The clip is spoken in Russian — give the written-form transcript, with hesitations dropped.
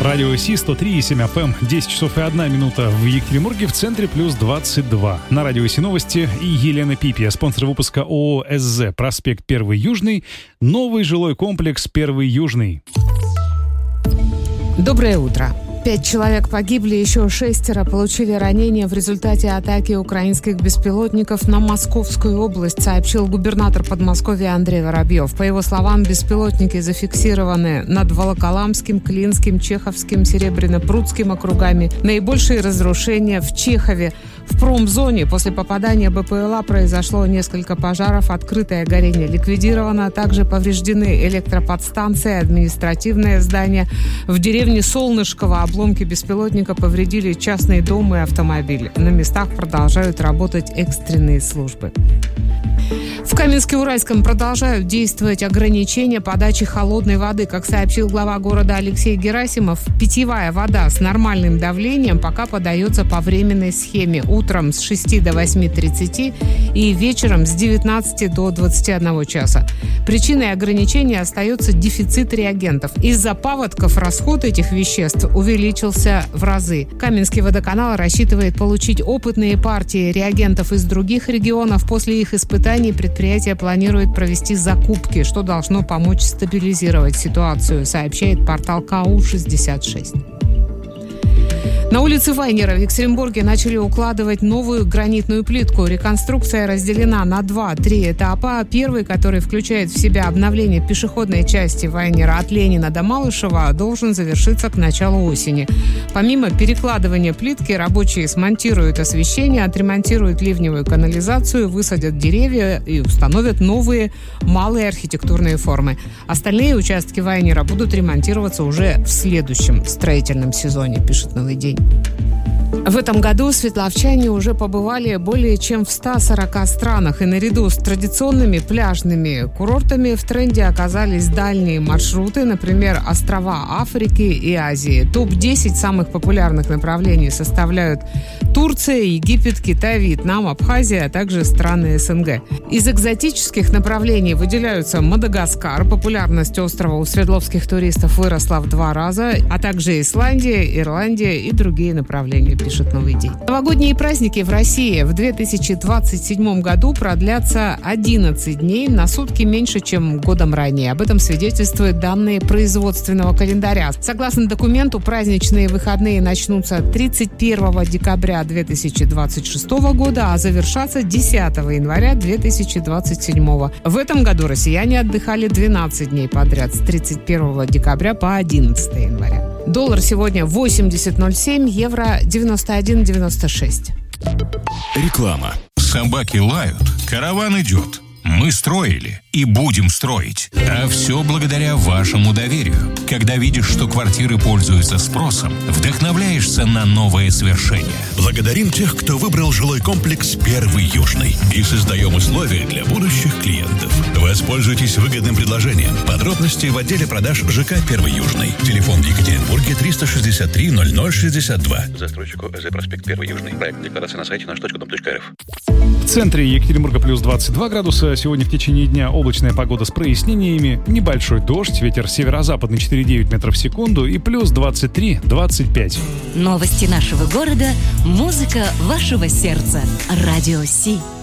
Радио Си 103,7 FM, 10 часов и 1 минута в Екатеринбурге, в центре плюс 22. На Радио Си новости и Елена Пипия, спонсор выпуска ООО СЗ, проспект 1 Южный, новый жилой комплекс 1 Южный. Доброе утро. 5 человек погибли, еще 6 получили ранения в результате атаки украинских беспилотников на Московскую область, сообщил губернатор Подмосковья Андрей Воробьев. По его словам, беспилотники зафиксированы над Волоколамским, Клинским, Чеховским, Серебряно-Прудским округами. Наибольшие разрушения в Чехове. В промзоне после попадания БПЛА произошло несколько пожаров, открытое горение ликвидировано, также повреждены электроподстанция, административное здание. В деревне Солнышково обломки беспилотника повредили частные дома и автомобили. На местах продолжают работать экстренные службы. В Каменске-Уральском продолжают действовать ограничения подачи холодной воды. Как сообщил глава города Алексей Герасимов, питьевая вода с нормальным давлением пока подается по временной схеме. Утром с 6 до 8:30 и вечером с 19 до 21 часа. Причиной ограничения остается дефицит реагентов. Из-за паводков расход этих веществ увеличился в разы. Каменский водоканал рассчитывает получить опытные партии реагентов из других регионов. После их испытаний предприятие планирует провести закупки, что должно помочь стабилизировать ситуацию, сообщает портал КАУ-66. На улице Вайнера в Екатеринбурге начали укладывать новую гранитную плитку. Реконструкция разделена на 2-3 этапа. Первый, который включает в себя обновление пешеходной части Вайнера от Ленина до Малышева, должен завершиться к началу осени. Помимо перекладывания плитки, рабочие смонтируют освещение, отремонтируют ливневую канализацию, высадят деревья и установят новые малые архитектурные формы. Остальные участки Вайнера будут ремонтироваться уже в следующем строительном сезоне, пишет «Новый день». В этом году светловчане уже побывали более чем в 140 странах, и наряду с традиционными пляжными курортами в тренде оказались дальние маршруты, например, острова Африки и Азии. Топ-10 самых популярных направлений составляют Турция, Египет, Китай, Вьетнам, Абхазия, а также страны СНГ. Из экзотических направлений выделяются Мадагаскар. Популярность острова у свердловских туристов выросла в 2 раза, а также Исландия, Ирландия и другие направления, пишет «Новый день». Новогодние праздники в России в 2027 году продлятся 11 дней, на сутки меньше, чем годом ранее. Об этом свидетельствуют данные производственного календаря. Согласно документу, праздничные выходные начнутся 31 декабря 2026 года, а завершатся 10 января 2027. В этом году россияне отдыхали 12 дней подряд, с 31 декабря по 11 января. Доллар сегодня 80.07, евро 91.96. Реклама. Собаки лают, караван идет. Мы строили и будем строить. А все благодаря вашему доверию. Когда видишь, что квартиры пользуются спросом, вдохновляешься на новые свершения. Благодарим тех, кто выбрал жилой комплекс 1 Южный. И создаем условия для будущих клиентов. Воспользуйтесь выгодным предложением. Подробности в отделе продаж ЖК 1 Южный. Телефон в Екатеринбурге 363 0062. Застройщику ЭЗ проспект 1 Южный. Проект декларации на сайте наш.дом.рф. В центре Екатеринбурга плюс 22 градуса. Сегодня в течение дня облачная погода с прояснениями, небольшой дождь, ветер северо-западный 4,9 метров в секунду и плюс 23-25. Новости нашего города, музыка вашего сердца. Радио Си.